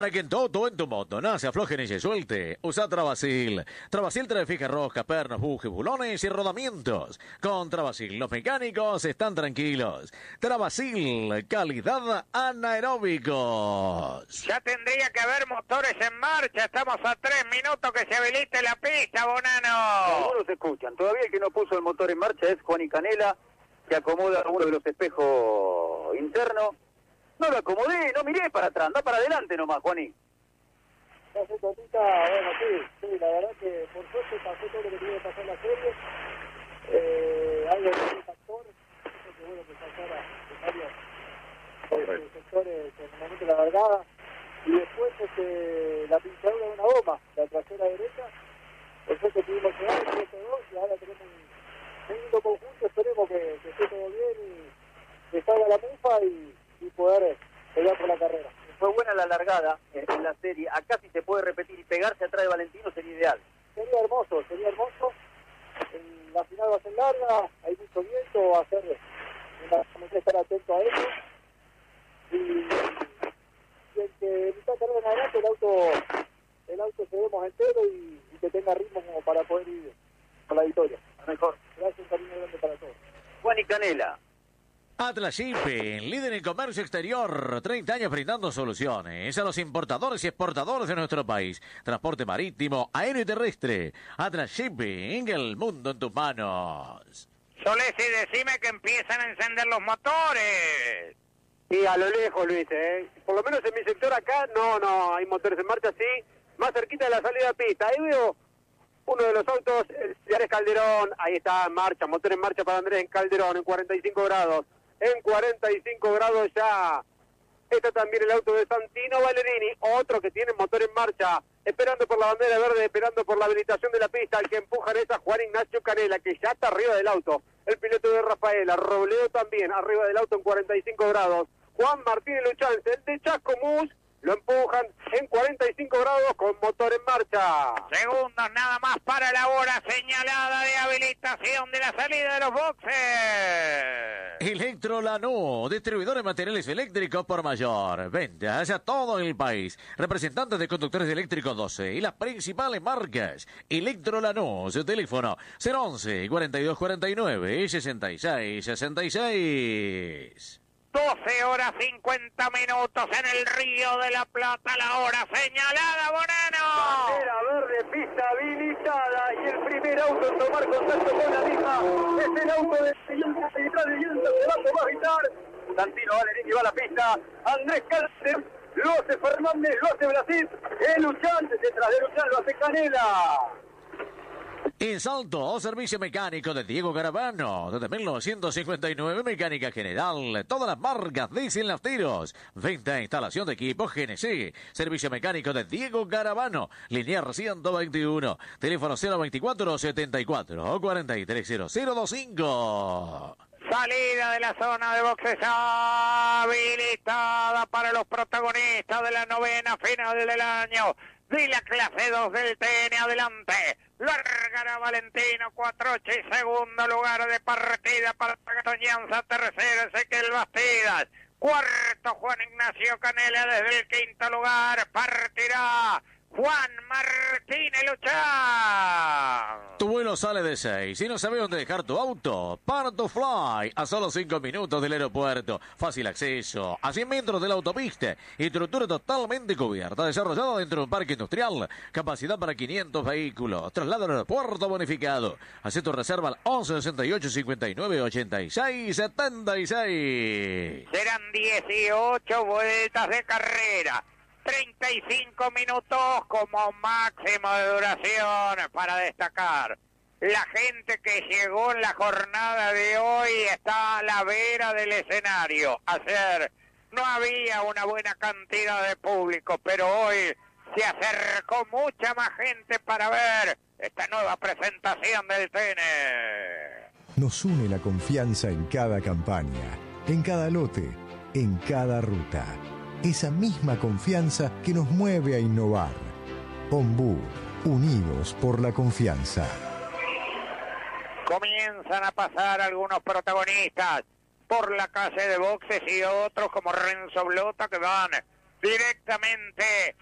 Para que en todo en tu moto no se afloje ni se suelte, usa Travasil. Travasil trae fija rosca, pernos, bujes, bulones y rodamientos. Con Travasil los mecánicos están tranquilos. Travasil, calidad anaeróbicos. Ya tendría que haber motores en marcha. Estamos a 3 minutos que se habilite la pista, Bonano. Algunos escuchan. Todavía el que no puso el motor en marcha es Juan y Canela, que acomoda uno de los espejos internos. No lo acomodé, no miré para atrás, anda para adelante nomás, Juaní. Hace cortita, bueno, sí, la verdad que por suerte pasó todo lo que tenía que pasar en la serie. Hay un factor, que bueno que pasara en varios sectores en el momento de la largada. Y después la pinchadura de una goma, la trasera derecha. Por suerte tuvimos que dar el 7-2 y ahora tenemos un segundo conjunto. Esperemos que esté todo bien y que salga la mufa y poder pelear por la carrera. Fue buena la largada en la serie. Acá si se puede repetir y pegarse atrás de Valentino sería ideal. Sería hermoso. La final va a ser larga, hay mucho viento, va a ser tenemos que estar atento a eso. Y el que mitad carrera en adelante, el auto llevemos entero y que tenga ritmo como para poder ir con la victoria. Mejor. Gracias, un cariño grande para todos. Juan y Canela. Atlas Shipping, líder en comercio exterior, 30 años brindando soluciones a los importadores y exportadores de nuestro país. Transporte marítimo, aéreo y terrestre. Atlas Shipping, el mundo en tus manos. Solesi, decime que empiezan a encender los motores. Y a lo lejos, Luis, por lo menos en mi sector acá, no, hay motores en marcha, sí, más cerquita de la salida de pista. Ahí veo uno de los autos, el de Andrés Calderón, ahí está en marcha, motor en marcha para Andrés en Calderón, en 45 grados. En 45 grados ya está también el auto de Santino Valerini, otro que tiene motor en marcha, esperando por la bandera verde, esperando por la habilitación de la pista. El que empuja es a Juan Ignacio Canela, que ya está arriba del auto. El piloto de Rafaela, Robledo también arriba del auto en 45 grados. Juan Martínez Luchanse, el de Chascomús, lo empujan en 45 grados con motor en marcha. Segundos nada más para la hora señalada de habilitación de la salida de los boxes. Electrolanú, distribuidor de materiales eléctricos por mayor. Ventas a todo el país. Representantes de conductores eléctricos 12 y las principales marcas. Electrolanú, su teléfono 011 42 49 66 66. 12 horas 50 minutos en el Río de la Plata, la hora señalada, Bonano. Bandera verde, pista habilitada y el primer auto en tomar contacto con la misma es el auto de Sillón Central de Yunta, se va a tomar vital. Santino Valerini va a la pista, Andrés Cálcer, lo hace Fernández, lo hace Brasil, el Luchante, detrás de Luchán lo hace Canela. En Salto, servicio mecánico de Diego Garavano, desde 1959, mecánica general, todas las marcas, diésel, nafteros, venta e instalación de equipos GNC, servicio mecánico de Diego Garavano, linear 121, teléfono 024 74 430025. Salida de la zona de boxes habilitada para los protagonistas de la novena final del año de la clase 2 del TN. Adelante, largará Valentino, 4-8 y segundo lugar de partida para Toñanza, tercero Ezequiel Bastidas, cuarto Juan Ignacio Canela, desde el quinto lugar partirá Juan Martínez Luchán. Tu vuelo sale de 6. Si no sabes dónde dejar tu auto, Part to Fly, a solo 5 minutos del aeropuerto. Fácil acceso, a 100 metros de la autopista. Estructura totalmente cubierta, desarrollada dentro de un parque industrial. Capacidad para 500 vehículos. Traslado al aeropuerto bonificado. Haz tu reserva al 11 68 59 86 76. Serán 18 vueltas de carrera. 35 minutos como máximo de duración para destacar. La gente que llegó en la jornada de hoy está a la vera del escenario. Ayer no había una buena cantidad de público, pero hoy se acercó mucha más gente para ver esta nueva presentación del TN. Nos une la confianza en cada campaña, en cada lote, en cada ruta. Esa misma confianza que nos mueve a innovar. Ombú, unidos por la confianza. Comienzan a pasar algunos protagonistas por la calle de boxes y otros como Renzo Blota que van directamente